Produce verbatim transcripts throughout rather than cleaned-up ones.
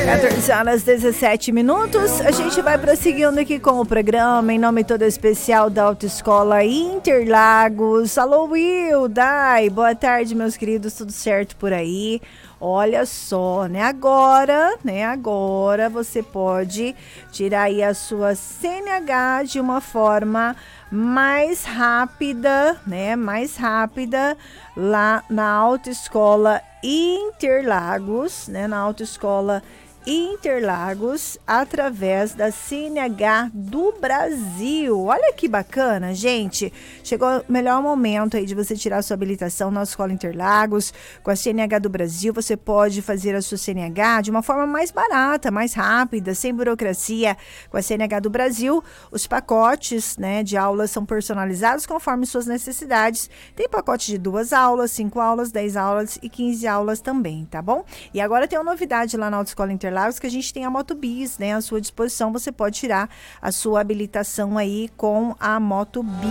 quatorze horas e dezessete minutos. A gente vai prosseguindo aqui com o programa em nome todo especial da Autoescola Interlagos. Alô, Will, Dai, boa tarde, meus queridos, tudo certo por aí? Olha só, né? Agora, né? Agora você pode tirar aí a sua C N H de uma forma mais rápida, né? Mais rápida lá na Autoescola Interlagos, né? Na Autoescola Interlagos, através da C N H do Brasil. Olha que bacana, gente. Chegou o melhor momento aí de você tirar a sua habilitação na Escola Interlagos. Com a C N H do Brasil, você pode fazer a sua C N H de uma forma mais barata, mais rápida, sem burocracia. Com a C N H do Brasil, os pacotes, né, de aulas são personalizados conforme suas necessidades. Tem pacote de duas aulas, cinco aulas, dez aulas e quinze aulas também, tá bom? E agora tem uma novidade lá na Autoescola Interlagos, que a gente tem a Motobis, né, à sua disposição. Você pode tirar a sua habilitação aí com a Motobis.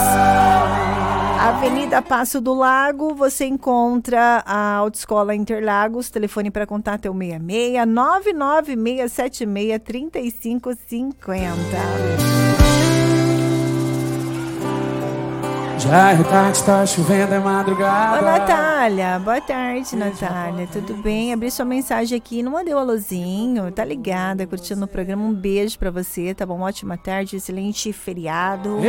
Avenida Passo do Lago, você encontra a Autoescola Interlagos. Telefone para contato é o seis seis nove nove seis sete seis três cinco cinco zero. Já é tarde, tá chovendo, é madrugada. Ô, Natália, boa tarde, Natália, tudo bem? Abri sua mensagem aqui, não mandei o alôzinho, tá ligada, curtindo o programa, um beijo pra você, tá bom? Ótima tarde, excelente feriado.